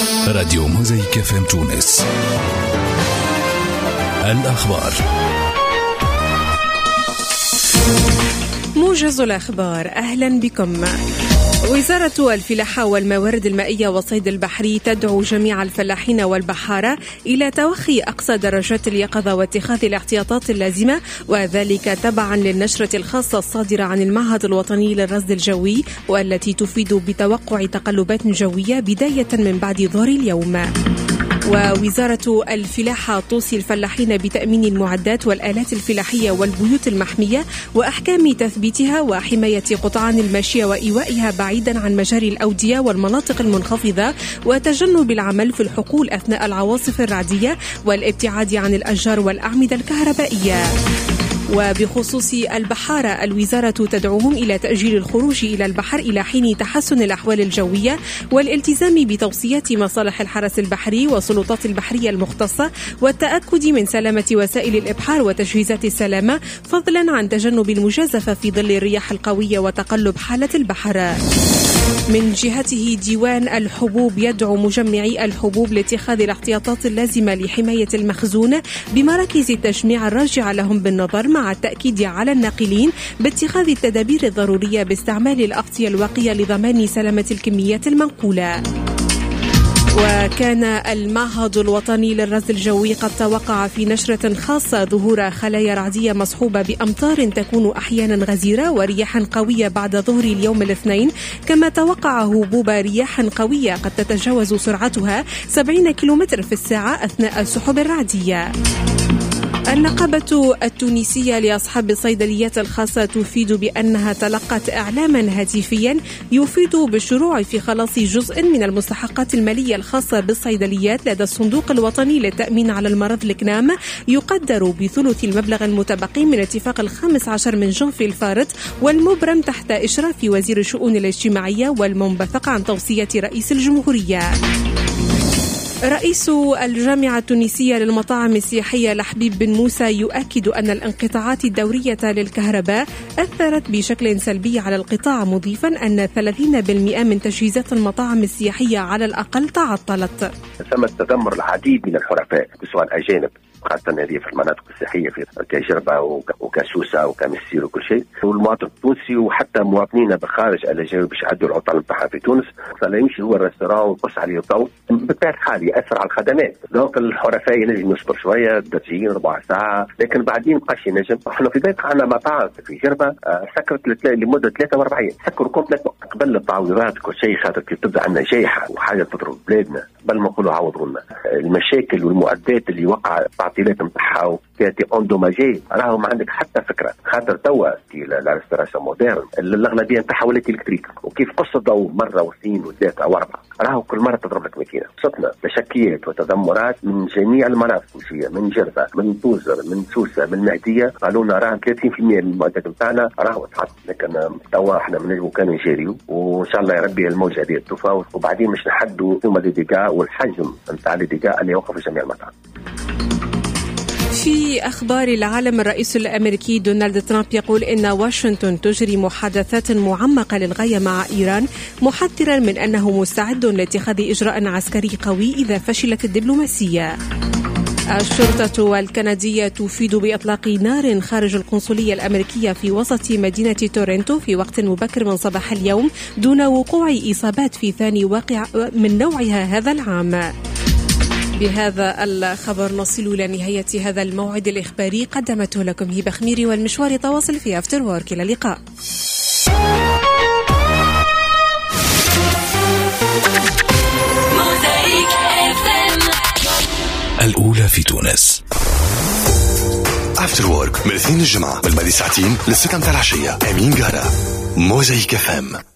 راديو موزايك FM تونس. الأخبار. موجز الأخبار، أهلا بكم. وزارة الفلاحة والموارد المائية والصيد البحري تدعو جميع الفلاحين والبحارة إلى توخي أقصى درجات اليقظة واتخاذ الاحتياطات اللازمة، وذلك تبعا للنشرة الخاصة الصادرة عن المعهد الوطني للرصد الجوي، والتي تفيد بتوقع تقلبات جوية بداية من بعد ظهر اليوم. ووزارة الفلاحة توصي الفلاحين بتأمين المعدات والآلات الفلاحية والبيوت المحمية وأحكام تثبيتها وحماية قطعان الماشية وإيوائها بعيدا عن مجاري الأودية والمناطق المنخفضة، وتجنب العمل في الحقول أثناء العواصف الرعدية، والابتعاد عن الأشجار والأعمدة الكهربائية. وبخصوص البحارة، الوزارة تدعوهم إلى تأجيل الخروج إلى البحر إلى حين تحسن الأحوال الجوية، والالتزام بتوصيات مصالح الحرس البحري والسلطات البحرية المختصة، والتأكد من سلامة وسائل الإبحار وتجهيزات السلامة، فضلا عن تجنب المجازفة في ظل الرياح القوية وتقلب حالة البحر. من جهته، ديوان الحبوب يدعو مجمعي الحبوب لاتخاذ الاحتياطات اللازمة لحماية المخزون بمراكز التجميع الراجعة لهم بالنظر، مع التأكيد على الناقلين باتخاذ التدابير الضرورية باستعمال الأغطية الواقية لضمان سلامة الكميات المنقولة. وكان المعهد الوطني للرصد الجوي قد توقع في نشرة خاصة ظهور خلايا رعدية مصحوبة بأمطار تكون أحيانا غزيرة ورياح قوية بعد ظهر اليوم الاثنين، كما توقع هبوب رياح قوية قد تتجاوز سرعتها 70 كيلومتر في الساعة أثناء السحب الرعدية. النقابة التونسية لأصحاب الصيدليات الخاصة تفيد بأنها تلقت إعلاما هاتفيا يفيد بالشروع في خلاص جزء من المستحقات المالية الخاصة بالصيدليات لدى الصندوق الوطني للتأمين على المرض الكنام، يقدر بثلث المبلغ المتبقي من اتفاق 15 من جنفي الفارط، والمبرم تحت إشراف وزير الشؤون الاجتماعية والمنبثق عن توصية رئيس الجمهورية. رئيس الجامعة التونسية للمطاعم السياحية لحبيب بن موسى يؤكد أن الانقطاعات الدورية للكهرباء أثرت بشكل سلبي على القطاع، مضيفا أن 30% من تجهيزات المطاعم السياحية على الأقل تعطلت. ثم تدمر العديد من الحرفاء سواء الأجانب، خاصة هذه في المناطق السياحية في كجربة وكسوسة وكمسير وكل شيء، والمواطن التونسي وحتى مواطنين بالخارج الأجانب باش يعدوا العطل نتاعها في تونس، فلا يمشي هو الريستوران ويقص عليه الضوء بالطبيعة الحال يأثر على الخدمات. دونك الحرفاء ينجم يصبر شوية تجيين ربع ساعة، لكن بعدين مابقاش ينجم. احنا في ذلك عندنا مطاعم في جربة سكرت لمدة 43 سكروا كومبليت قبل التعويضات كل شيء، خاطر كي تبدا عندنا جائحة وحاجة تضرب بلادنا بل ما نقولوا عوضوا لنا المشاكل والمعدات اللي وقع التعطيلات نتاعها وكانت اندوماجي، راهو ما عندك حتى فكره. خاطر توا في لا ريستوراسيون مودرن الاغلبيه نتاعها ولات الكتريك، وكيف قص الضوء مره واثنين وثلاثه او اربعه، راهو كل مره تضرب لك ماكينه. صرنا تشكيات وتذمرات من جميع المناطق التونسيه، من جربه، من طوزر، من سوسه، من المهديه، قالوا لنا راه 30% من المعدات نتاعنا راهو تحط، لكن توا احنا بنجموا كانوا نجريوا، وان شاء الله يا ربي الموجه هذه تفاوت، وبعدين مش نحدوا ثم الديكا والحجم نتاع الديكا اللي يوقف جميع المطاعم. في أخبار العالم، الرئيس الأمريكي دونالد ترامب يقول إن واشنطن تجري محادثات معمقة للغاية مع إيران، محذرا من أنه مستعد لاتخاذ إجراء عسكري قوي إذا فشلت الدبلوماسية. الشرطة الكندية تفيد بإطلاق نار خارج القنصلية الأمريكية في وسط مدينة تورنتو في وقت مبكر من صباح اليوم، دون وقوع إصابات في ثاني واقع من نوعها هذا العام. بهذا الخبر نصل إلى نهاية هذا الموعد الإخباري، قدمته لكم هبة خميري، والمشوار تواصل في أفتر وورك. إلى اللقاء. الأولى في تونس. أفتر وورك من الاثنين الجمعة، من بعد ساعتين للستة متاع العشية. أمين قارة، موزايك FM.